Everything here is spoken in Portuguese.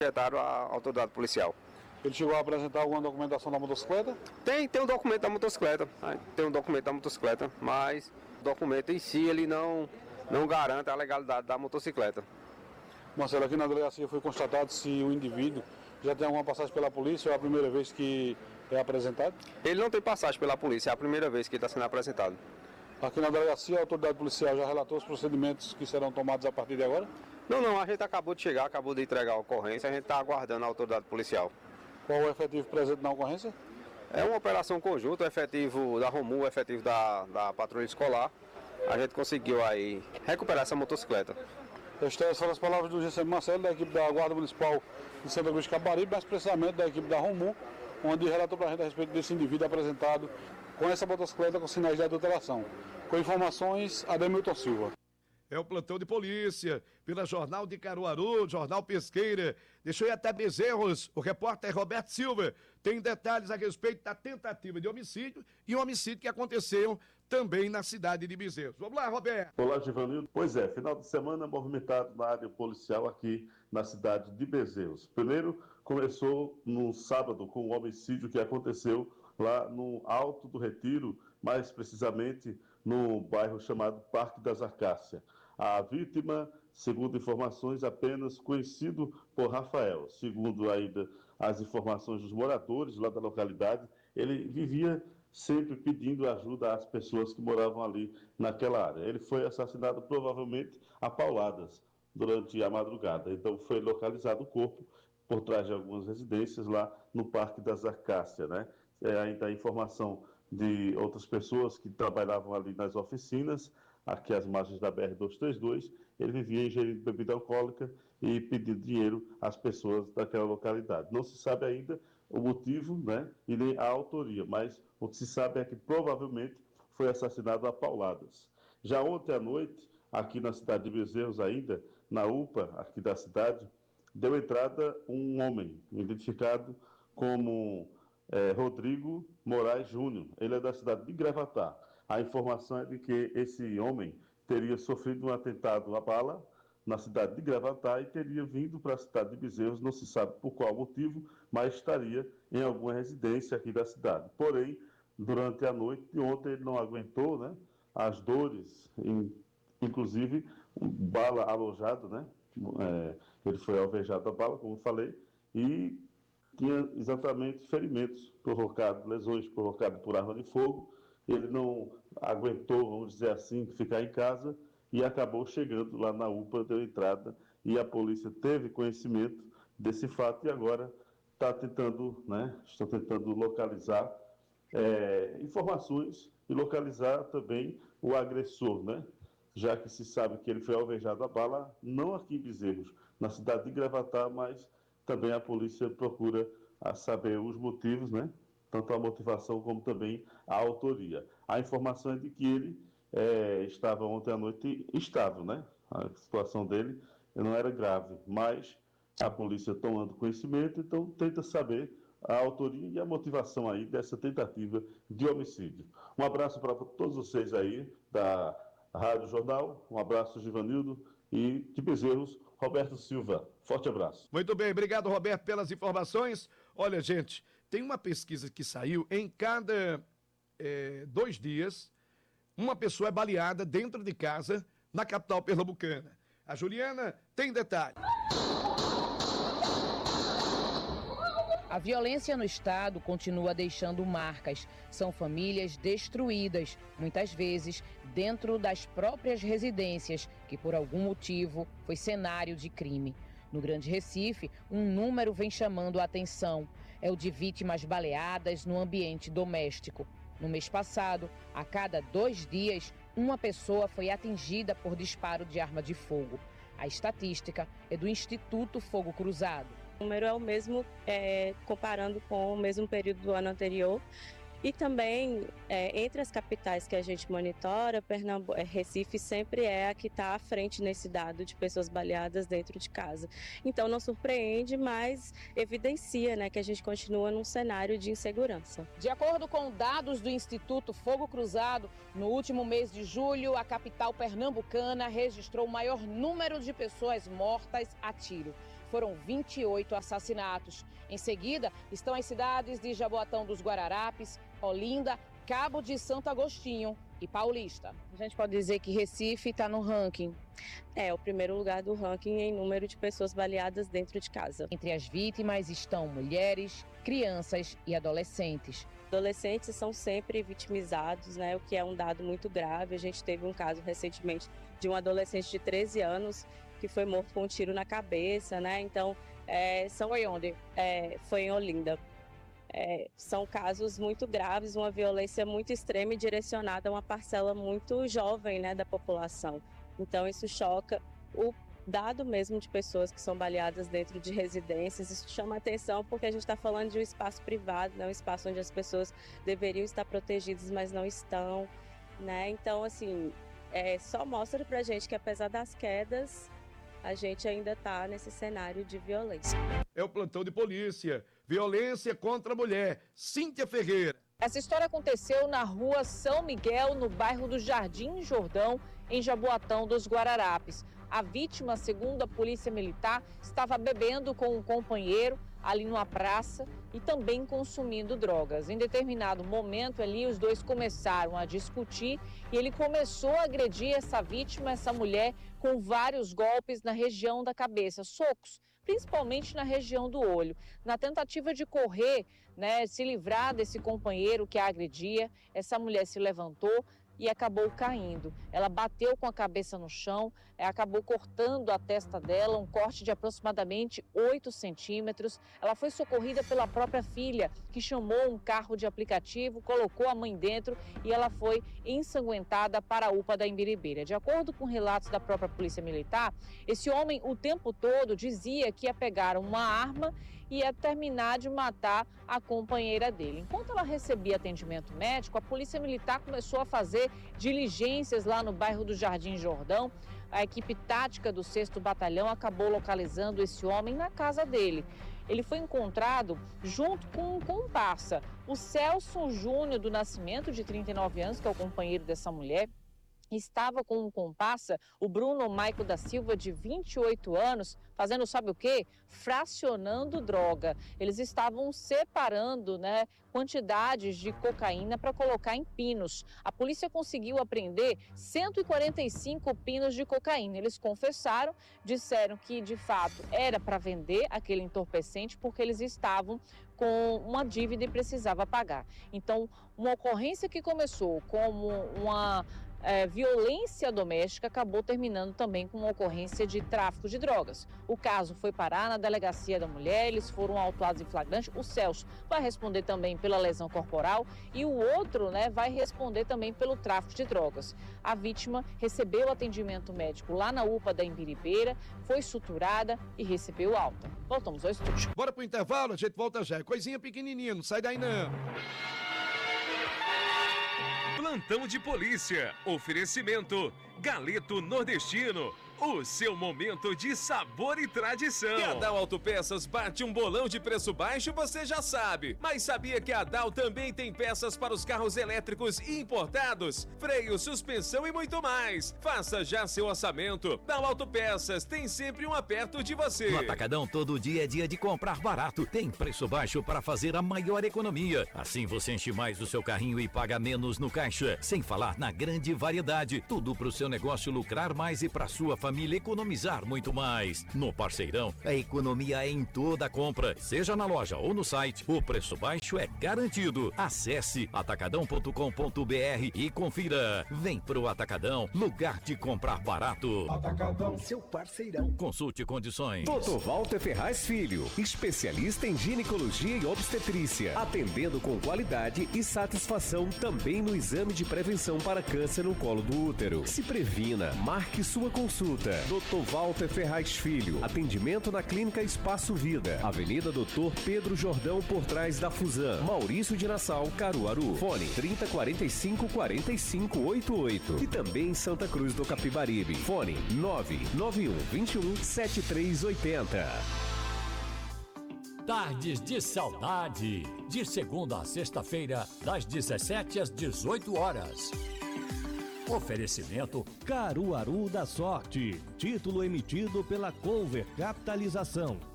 Projetaram a autoridade policial. Ele chegou a apresentar alguma documentação da motocicleta? Tem um documento da motocicleta, mas o documento em si ele não garante a legalidade da motocicleta. Marcelo, aqui na delegacia foi constatado se o indivíduo já tem alguma passagem pela polícia ou é a primeira vez que é apresentado? Ele não tem passagem pela polícia, é a primeira vez que ele está sendo apresentado. Aqui na delegacia, a autoridade policial já relatou os procedimentos que serão tomados a partir de agora? Não, a gente acabou de chegar, acabou de entregar a ocorrência, a gente está aguardando a autoridade policial. Qual o efetivo presente na ocorrência? É uma operação conjunta, o efetivo da Romu, o efetivo da patrulha escolar. A gente conseguiu aí recuperar essa motocicleta. Estas foram as palavras do GCM Marcelo, da equipe da Guarda Municipal de Santa Cruz de Caparibe, mais precisamente da equipe da Romu, onde relatou para a gente a respeito desse indivíduo apresentado com essa motocicleta com sinais de adulteração. Com informações, Ademilton Silva. É o plantão de polícia, pela Jornal de Caruaru, Jornal Pesqueira. Deixou ir até Bezerros, o repórter Roberto Silva tem detalhes a respeito da tentativa de homicídio e um homicídio que aconteceu também na cidade de Bezerros. Vamos lá, Roberto. Olá, Givanildo. Pois é, final de semana movimentado na área policial aqui na cidade de Bezerros. Primeiro, começou no sábado com o homicídio que aconteceu lá no Alto do Retiro, mais precisamente no bairro chamado Parque das Acácias. A vítima, segundo informações, apenas conhecido por Rafael. Segundo ainda as informações dos moradores lá da localidade, ele vivia sempre pedindo ajuda às pessoas que moravam ali naquela área. Ele foi assassinado provavelmente a pauladas durante a madrugada. Então foi localizado o corpo por trás de algumas residências lá no Parque das Acácias, né? Ainda a informação de outras pessoas que trabalhavam ali nas oficinas, aqui às margens da BR-232, ele vivia ingerindo bebida alcoólica e pedindo dinheiro às pessoas daquela localidade. Não se sabe ainda o motivo, né, e nem a autoria, mas o que se sabe é que provavelmente foi assassinado a pauladas. Já ontem à noite, aqui na cidade de Bezerros ainda, na UPA aqui da cidade, deu entrada um homem identificado como Rodrigo Moraes Júnior. Ele é da cidade de Gravatar. A informação é de que esse homem teria sofrido um atentado a bala na cidade de Gravatar e teria vindo para a cidade de Bezerros, não se sabe por qual motivo, mas estaria em alguma residência aqui da cidade. Porém, durante a noite de ontem ele não aguentou, né, as dores, inclusive bala alojada, né, ele foi alvejado a bala, como eu falei, e tinha exatamente ferimentos provocados, lesões provocadas por arma de fogo. Ele não aguentou, vamos dizer assim, ficar em casa e acabou chegando lá na UPA, deu entrada e a polícia teve conhecimento desse fato e agora está tentando, né, estão tentando localizar informações e localizar também o agressor, né? Já que se sabe que ele foi alvejado a bala, não aqui em Bezerros, na cidade de Gravatar, mas também a polícia procura saber os motivos, né? Tanto a motivação como também a autoria. A informação é de que ele estava ontem à noite estável, né? A situação dele não era grave, mas a polícia tomando conhecimento, então tenta saber a autoria e a motivação aí dessa tentativa de homicídio. Um abraço para todos vocês aí da Rádio Jornal, um abraço, Givanildo, e de Bezerros, Roberto Silva. Forte abraço. Muito bem, obrigado, Roberto, pelas informações. Olha, gente, tem uma pesquisa que saiu, em cada 2 dias, uma pessoa é baleada dentro de casa na capital pernambucana. A Juliana tem detalhe. A violência no estado continua deixando marcas. São famílias destruídas, muitas vezes dentro das próprias residências, que por algum motivo foi cenário de crime. No Grande Recife, um número vem chamando a atenção. É o de vítimas baleadas no ambiente doméstico. No mês passado, a cada 2 dias, uma pessoa foi atingida por disparo de arma de fogo. A estatística é do Instituto Fogo Cruzado. O número é o mesmo, comparando com o mesmo período do ano anterior. E também, entre as capitais que a gente monitora, Recife sempre é a que está à frente nesse dado de pessoas baleadas dentro de casa. Então não surpreende, mas evidencia, né, que a gente continua num cenário de insegurança. De acordo com dados do Instituto Fogo Cruzado, no último mês de julho, a capital pernambucana registrou o maior número de pessoas mortas a tiro. foram 28 assassinatos. Em seguida, estão as cidades de Jaboatão dos Guararapes, Olinda, Cabo de Santo Agostinho e Paulista. A gente pode dizer que Recife está no ranking. É o primeiro lugar do ranking em número de pessoas baleadas dentro de casa. Entre as vítimas estão mulheres, crianças e adolescentes. Adolescentes são sempre vitimizados, né? O que é um dado muito grave. A gente teve um caso recentemente de um adolescente de 13 anos que foi morto com um tiro na cabeça, né? Então, Foi onde? Foi em Olinda. São casos muito graves, uma violência muito extrema e direcionada a uma parcela muito jovem, né, da população. Então isso choca. O dado mesmo de pessoas que são baleadas dentro de residências, isso chama atenção porque a gente está falando de um espaço privado, né, um espaço onde as pessoas deveriam estar protegidas, mas não estão, né? Então, assim, só mostra pra gente que apesar das quedas, a gente ainda está nesse cenário de violência. É o plantão de polícia. Violência contra a mulher. Cíntia Ferreira. Essa história aconteceu na rua São Miguel, no bairro do Jardim Jordão, em Jaboatão dos Guararapes. A vítima, segundo a polícia militar, estava bebendo com um companheiro ali numa praça e também consumindo drogas. Em determinado momento ali, os dois começaram a discutir e ele começou a agredir essa vítima, essa mulher, com vários golpes na região da cabeça, socos, principalmente na região do olho. Na tentativa de correr, né, se livrar desse companheiro que a agredia, essa mulher se levantou e acabou caindo. Ela bateu com a cabeça no chão, acabou cortando a testa dela, um corte de aproximadamente 8 centímetros. Ela foi socorrida pela própria filha, que chamou um carro de aplicativo, colocou a mãe dentro e ela foi ensanguentada para a UPA da Imbiribeira. De acordo com relatos da própria Polícia Militar, esse homem o tempo todo dizia que ia pegar uma arma e ia terminar de matar a companheira dele. Enquanto ela recebia atendimento médico, a Polícia Militar começou a fazer diligências lá no bairro do Jardim Jordão. A equipe tática do 6º Batalhão acabou localizando esse homem na casa dele. Ele foi encontrado junto com um comparsa, o Celso Júnior do Nascimento, de 39 anos, que é o companheiro dessa mulher. Estava com um comparsa, o Bruno Maico da Silva, de 28 anos, fazendo sabe o quê? Fracionando droga. Eles estavam separando, né, quantidades de cocaína para colocar em pinos. A polícia conseguiu apreender 145 pinos de cocaína. Eles confessaram, disseram que de fato era para vender aquele entorpecente porque eles estavam com uma dívida e precisava pagar. Então, uma ocorrência que começou como uma violência doméstica acabou terminando também com uma ocorrência de tráfico de drogas. O caso foi parar na delegacia da mulher, eles foram autuados em flagrante. O Celso vai responder também pela lesão corporal e o outro, né, vai responder também pelo tráfico de drogas. A vítima recebeu atendimento médico lá na UPA da Imbiribeira, foi suturada e recebeu alta. Voltamos ao estúdio. Bora pro intervalo, a gente volta já. Coisinha pequenininha, não sai daí não. Plantão de polícia. Oferecimento Galeto Nordestino. O seu momento de sabor e tradição. Que a Dal Autopeças bate um bolão de preço baixo, você já sabe. Mas sabia que a Dal também tem peças para os carros elétricos e importados? Freio, suspensão e muito mais. Faça já seu orçamento. Dal Autopeças tem sempre um perto de você. No Atacadão, todo dia é dia de comprar barato. Tem preço baixo para fazer a maior economia. Assim você enche mais o seu carrinho e paga menos no caixa. Sem falar na grande variedade. Tudo para o seu negócio lucrar mais e para sua família economizar muito mais. No Parceirão, a economia é em toda a compra. Seja na loja ou no site, o preço baixo é garantido. Acesse atacadão.com.br e confira. Vem pro Atacadão, lugar de comprar barato. Atacadão, seu parceirão. Consulte condições. Dr. Walter Ferraz Filho, especialista em ginecologia e obstetrícia, atendendo com qualidade e satisfação também no exame de prevenção para câncer no colo do útero. Se previna, marque sua consulta. Dr. Walter Ferraz Filho, atendimento na Clínica Espaço Vida, Avenida Dr. Pedro Jordão, por trás da Fusan, Maurício de Nassau, Caruaru. Fone 3045-4588 e também em Santa Cruz do Capibaribe. Fone 99121-7380. Tardes de Saudade, de segunda a sexta-feira, das 17 às 18 horas. Oferecimento Caruaru da Sorte. Título emitido pela Cover Capitalização.